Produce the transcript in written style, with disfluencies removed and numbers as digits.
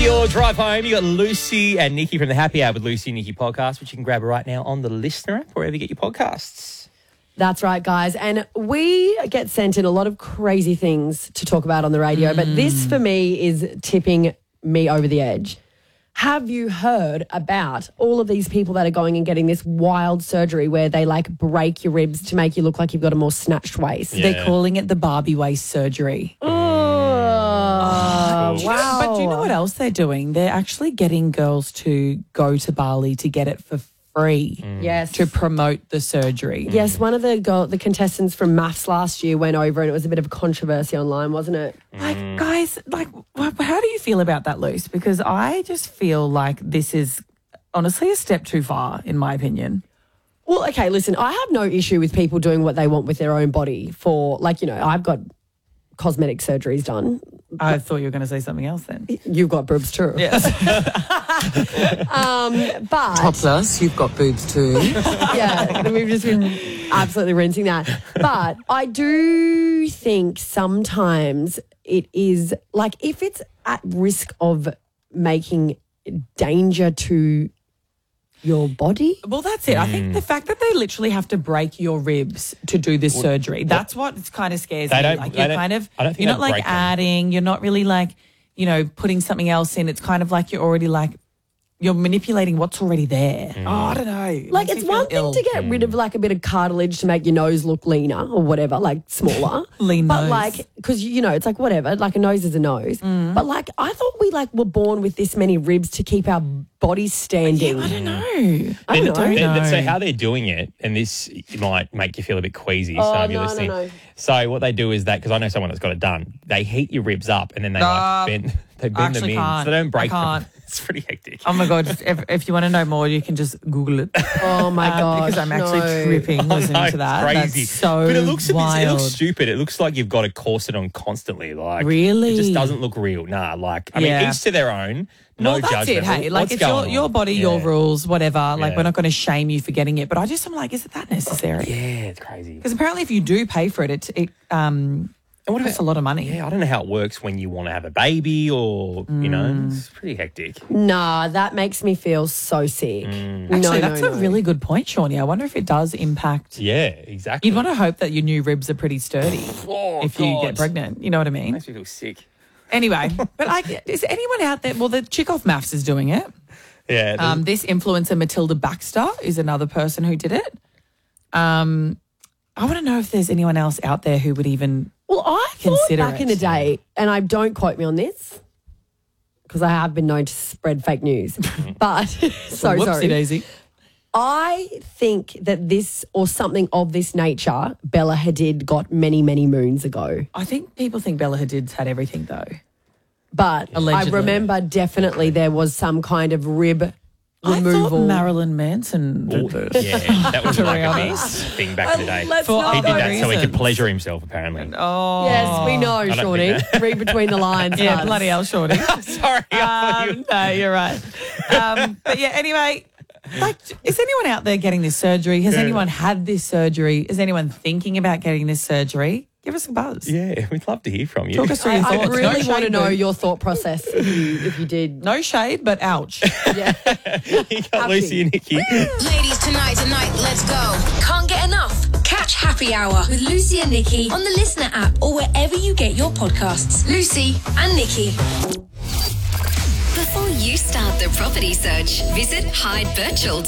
your drive home, you got Lucy and Nikki from the Happy Hour with Lucy and Nikki podcast, which you can grab right now on the Listener app, wherever you get your podcasts. That's right, guys. And we get sent in a lot of crazy things to talk about on the radio, but this for me is tipping me over the edge. Have you heard about all of these people that are going and getting this wild surgery where they like break your ribs to make you look like you've got a more snatched waist? Yeah. They're calling it the Barbie waist surgery. Oh, Do you know- wow. but do you know what else they're doing? They're actually getting girls to go to Bali to get it for free. Yes. To promote the surgery. Yes, one of the contestants from MAFS last year went over and it was a bit of a controversy online, wasn't it? Like, guys, like, how do you feel about that, Luce? Because I just feel like this is honestly a step too far, in my opinion. Well, okay, listen, I have no issue with people doing what they want with their own body for, like, you know, I've got cosmetic surgeries done. I thought you were going to say something else then. You've got boobs too. Yes. But Topless, you've got boobs too. yeah, we've just been absolutely rinsing that. But I do think sometimes it is like if it's at risk of making danger to your body. Well, that's it. I think the fact that they literally have to break your ribs to do this surgery, that's what kind of scares me. Like you're kind of, I don't think you're not they'd like break them. adding, you're not really like, you know, putting something else in. It's kind of like you're already like, you're manipulating what's already there. Oh, I don't know. Like it's one thing to get rid of like a bit of cartilage to make your nose look leaner or whatever, like smaller. Lean but nose. like, because you know, it's like whatever, like a nose is a nose. But like, I thought we like were born with this many ribs to keep our bodies standing. I don't know. I don't know. So how they're doing it, and this might make you feel a bit queasy, so Oh, if you're no, listening. no. So what they do is that, because I know someone that's got it done, they heat your ribs up and then they bend them actually in. can't. So they don't break I them. can't. It's pretty hectic. Oh my God, if you want to know more, you can just Google it. Oh my God. Because I'm actually tripping listening No, to that. It's crazy. That's so but it looks wild. it looks stupid. It looks like you've got a corset on constantly. Like Really? It just doesn't look real. Nah, like I mean, Yeah. each to their own. No Well, that's judgment. it. Hey, like What's it's going your on? body, your Yeah. rules, whatever. Like Yeah. we're not going to shame you for getting it. But I'm like, is it that necessary? Yeah, it's crazy. Because apparently, if you do pay for it, it what costs a lot of money. Yeah, I don't know how it works when you want to have a baby or, you know, it's pretty hectic. Nah, that makes me feel so sick. Actually, that's a really good point, Shawnee. I wonder if it does impact. Yeah, exactly. You'd want to hope that your new ribs are pretty sturdy Oh, if you God. get pregnant. You know what I mean? Makes me feel sick. Anyway, but is anyone out there? Well, the chick off MAFS is doing it. Yeah. This influencer, Matilda Baxter, is another person who did it. I want to know if there's anyone else out there who would even. Well, I thought Consider back it. in the day, and I don't quote me on this because I have been known to spread fake news, but so Whoopsie sorry. daisy. I think that this or something of this nature, Bella Hadid got many, many moons ago. I think people think Bella Hadid's had everything though. But Allegedly. I remember definitely there was some kind of rib I removal. thought Marilyn Manson did this. Yeah, that was like a big honest. thing back in the day. Let's For not He other did go- that so he could reasons. pleasure himself, apparently. Oh, Yes, we know, don't Shawnee. think Read between the lines. yeah, lads. bloody hell, Shorty. Sorry. No, you're right. But yeah, anyway, like, is anyone out there getting this surgery? Has anyone had this surgery? Is anyone thinking about getting this surgery? Give us a buzz. Yeah, we'd love to hear from you. Talk us through your I thoughts. really No want to shade, know boo. your thought process if you did. No shade, but ouch. Yeah. You got Lucy and Nikki. Ladies, tonight, let's go. Can't get enough? Catch Happy Hour with Lucy and Nikki on the Listener app or wherever you get your podcasts. Lucy and Nikki. Before you start the property search, visit Hyde Birchall.